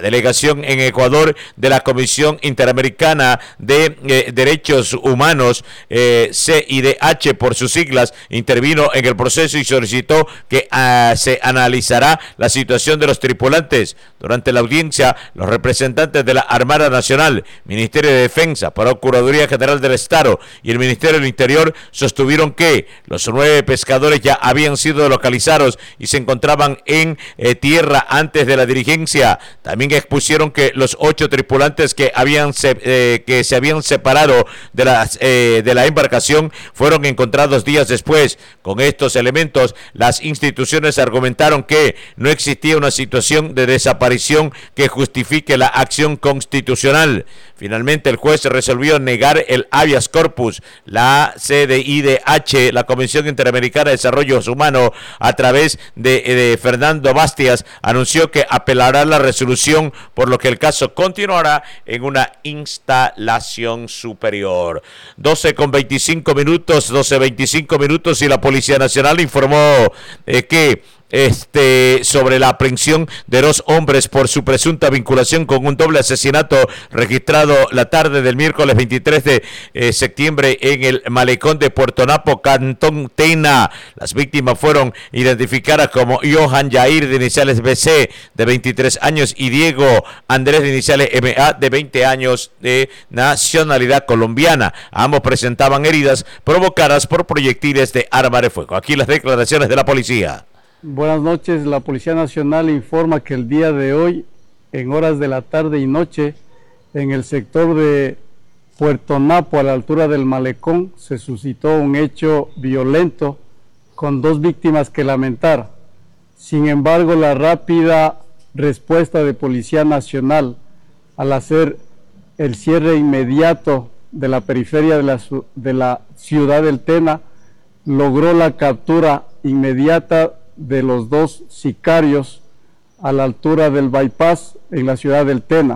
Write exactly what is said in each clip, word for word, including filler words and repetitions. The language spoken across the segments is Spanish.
delegación en Ecuador de la Comisión Interamericana de eh, Derechos Humanos, eh, C I D H por sus siglas, intervino en el proceso y solicitó que uh, se analizará la situación de los tripulantes. Durante la audiencia, los representantes de la Armada Nacional, Ministerio de Defensa, Procuraduría General del Estado y el Ministerio del Interior sostuvieron que los nueve pescadores ya habían sido localizados y se encontraban en eh, tierra antes de la diligencia. También expusieron que los ocho tripulantes que habían se, eh, que se habían separado de, las, eh, de la embarcación fueron encontrados días después. Con estos elementos, las instituciones argumentaron que no existía una situación de desaparición que justifique la acción constitucional. Finalmente, el juez resolvió negar el habeas corpus. La C I D H, la Comisión Interamericana de Desarrollo Humano, a través de, de Fernando Bastias, anunció que apelará la resolución, por lo que el caso continuará en una instalación superior. doce con veinticinco minutos, doce veinticinco minutos, y la Policía Nacional informó eh, que Este, sobre la aprehensión de dos hombres por su presunta vinculación con un doble asesinato registrado la tarde del miércoles veintitrés de eh, septiembre en el malecón de Puerto Napo, Cantón Tena. Las víctimas fueron identificadas como Johan Yair, de iniciales B C, de veintitrés años, y Diego Andrés, de iniciales M A, de veinte años, de nacionalidad colombiana. Ambos presentaban heridas provocadas por proyectiles de arma de fuego. Aquí las declaraciones de la policía. Buenas noches. La Policía Nacional informa que el día de hoy, en horas de la tarde y noche, en el sector de Puerto Napo, a la altura del malecón, se suscitó un hecho violento con dos víctimas que lamentar. Sin embargo, la rápida respuesta de Policía Nacional al hacer el cierre inmediato de la periferia de la, de la ciudad del Tena logró la captura inmediata de los dos sicarios a la altura del bypass en la ciudad del Tena.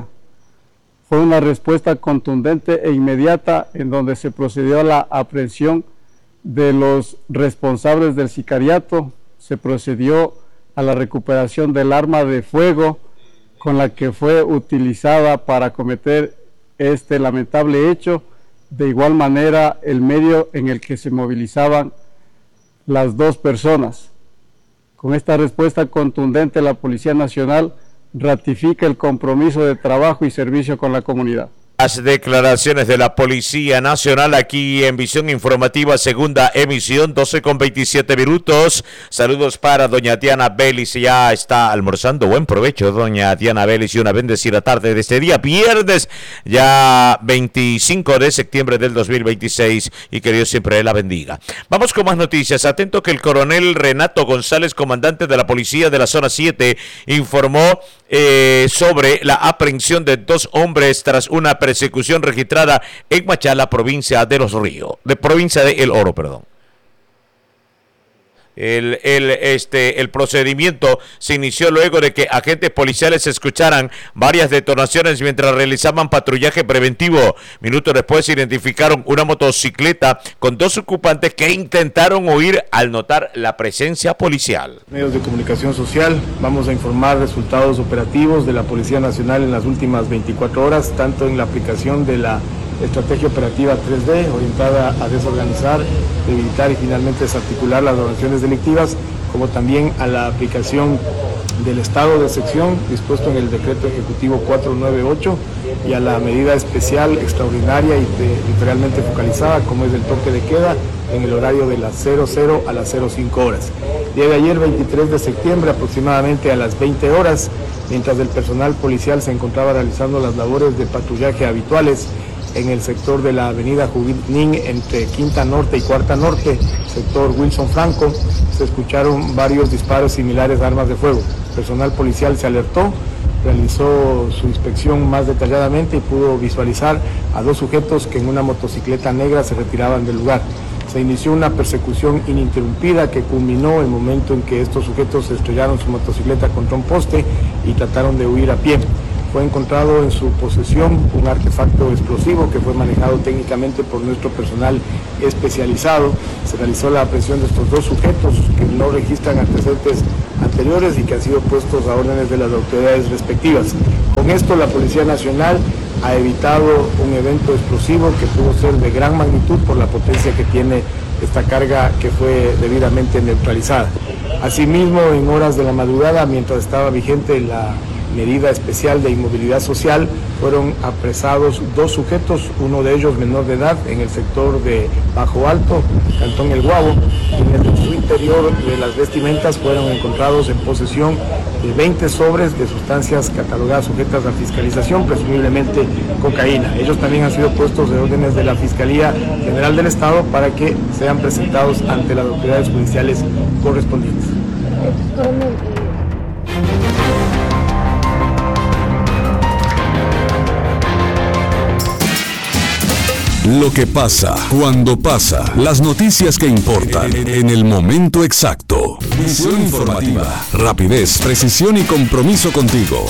Fue una respuesta contundente e inmediata en donde se procedió a la aprehensión de los responsables del sicariato, se procedió a la recuperación del arma de fuego con la que fue utilizada para cometer este lamentable hecho, de igual manera el medio en el que se movilizaban las dos personas. Con esta respuesta contundente, la Policía Nacional ratifica el compromiso de trabajo y servicio con la comunidad. Las declaraciones de la Policía Nacional aquí en Visión Informativa, segunda emisión, doce con veintisiete minutos. Saludos para doña Diana Vélez, ya está almorzando. Buen provecho, doña Diana Vélez, y una bendecida tarde de este día, viernes, ya veinticinco de septiembre del dos mil veintiséis, y que Dios siempre la bendiga. Vamos con más noticias. Atento que el coronel Renato González, comandante de la Policía de la Zona siete, informó eh, sobre la aprehensión de dos hombres tras una persecución registrada en Machala, provincia de Los Ríos, de provincia de El Oro, perdón. El, el, este, el procedimiento se inició luego de que agentes policiales escucharan varias detonaciones mientras realizaban patrullaje preventivo. Minutos después identificaron una motocicleta con dos ocupantes que intentaron huir al notar la presencia policial. Medios de comunicación social, vamos a informar resultados operativos de la Policía Nacional en las últimas veinticuatro horas, tanto en la aplicación de la estrategia operativa tres D, orientada a desorganizar, debilitar y finalmente desarticular las organizaciones delictivas, como también a la aplicación del estado de excepción dispuesto en el decreto ejecutivo cuatrocientos noventa y ocho y a la medida especial, extraordinaria y literalmente focalizada, como es el toque de queda en el horario de las cero cero a las cero cinco horas. El día de ayer, veintitrés de septiembre, aproximadamente a las veinte horas, mientras el personal policial se encontraba realizando las labores de patrullaje habituales en el sector de la avenida Junín entre Quinta Norte y Cuarta Norte, sector Wilson Franco, se escucharon varios disparos similares a armas de fuego. El personal policial se alertó, realizó su inspección más detalladamente y pudo visualizar a dos sujetos que en una motocicleta negra se retiraban del lugar. Se inició una persecución ininterrumpida que culminó el momento en que estos sujetos estrellaron su motocicleta contra un poste y trataron de huir a pie. Fue encontrado en su posesión un artefacto explosivo que fue manejado técnicamente por nuestro personal especializado. Se realizó la aprehensión de estos dos sujetos que no registran antecedentes anteriores y que han sido puestos a órdenes de las autoridades respectivas. Como Con esto la Policía Nacional ha evitado un evento explosivo que pudo ser de gran magnitud por la potencia que tiene esta carga que fue debidamente neutralizada. Asimismo, en horas de la madrugada, mientras estaba vigente la medida especial de inmovilidad social, fueron apresados dos sujetos, uno de ellos menor de edad, en el sector de Bajo Alto, Cantón El Guabo, y en el su interior de las vestimentas fueron encontrados en posesión de veinte sobres de sustancias catalogadas sujetas a fiscalización, presumiblemente cocaína. Ellos también han sido puestos de órdenes de la Fiscalía General del Estado para que sean presentados ante las autoridades judiciales correspondientes. Lo que pasa, cuando pasa, las noticias que importan, en el momento exacto. Visión informativa, rapidez, precisión y compromiso contigo.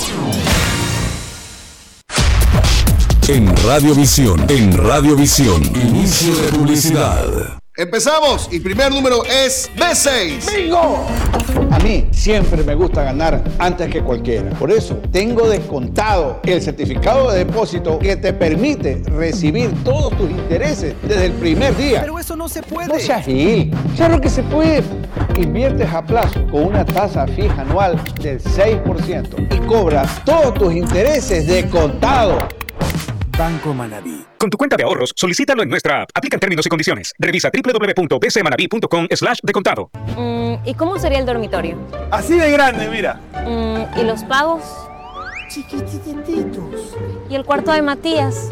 En Radiovisión, en Radiovisión, inicio de publicidad. Empezamos y primer número es B seis. ¡Bingo! A mí siempre me gusta ganar antes que cualquiera. Por eso tengo descontado el certificado de depósito que te permite recibir todos tus intereses desde el primer día. Pero eso no se puede. No seas gil. Claro que se puede. Inviertes a plazo con una tasa fija anual del seis por ciento y cobras todos tus intereses de contado. Banco Manaví. Con tu cuenta de ahorros, solicítalo en nuestra app. Aplican términos y condiciones. Revisa doble u doble u doble u punto b c manaví punto com slash de contado. Mm, ¿Y cómo sería el dormitorio? Así de grande, mira. Mm, ¿Y los pagos? Chiquitititos. ¿Y el cuarto de Matías?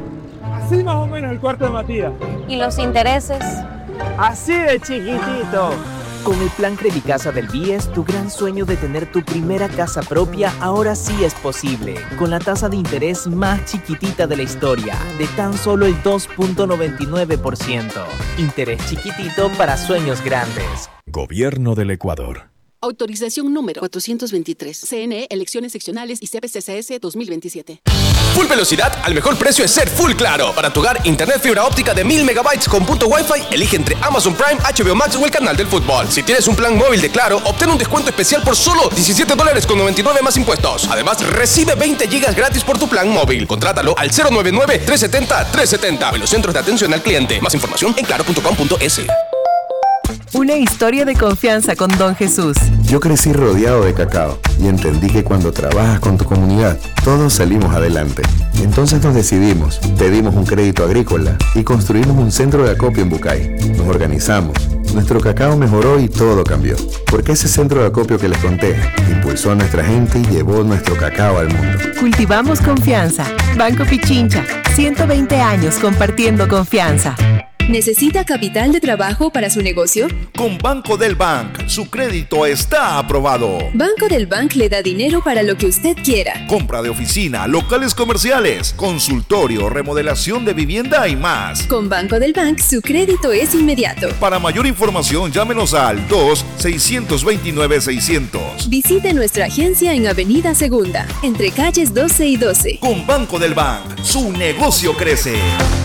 Así más o menos el cuarto de Matías. ¿Y los intereses? Así de chiquitito. Con el plan Credicasa del B I E S, tu gran sueño de tener tu primera casa propia ahora sí es posible. Con la tasa de interés más chiquitita de la historia, de tan solo el dos punto noventa y nueve por ciento. Interés chiquitito para sueños grandes. Gobierno del Ecuador. Autorización número cuatrocientos veintitrés. C N E, Elecciones Seccionales y C P C C S dos mil veintisiete. Full velocidad al mejor precio es ser Full Claro. Para tu hogar, internet fibra óptica de mil megabytes con punto Wi-Fi, elige entre Amazon Prime, H B O Max o el canal del fútbol. Si tienes un plan móvil de Claro, obtén un descuento especial por solo diecisiete dólares con noventa y nueve más impuestos. Además, recibe veinte gigas gratis por tu plan móvil. Contrátalo al cero nueve nueve, tres siete cero, tres siete cero o en los centros de atención al cliente. Más información en claro punto com punto es. Una historia de confianza con Don Jesús. Yo crecí rodeado de cacao y entendí que cuando trabajas con tu comunidad, todos salimos adelante. Entonces nos decidimos, pedimos un crédito agrícola y construimos un centro de acopio en Bucay. Nos organizamos, nuestro cacao mejoró y todo cambió. Porque ese centro de acopio que les conté impulsó a nuestra gente y llevó nuestro cacao al mundo. Cultivamos confianza. Banco Pichincha, ciento veinte años compartiendo confianza. ¿Necesita capital de trabajo para su negocio? Con Banco del Bank, su crédito está aprobado. Banco del Bank le da dinero para lo que usted quiera. Compra de oficina, locales comerciales, consultorio, remodelación de vivienda y más. Con Banco del Bank, su crédito es inmediato. Para mayor información, llámenos al dos, seis dos nueve, seiscientos. Visite nuestra agencia en Avenida Segunda, entre calles doce y doce. Con Banco del Bank, su negocio crece.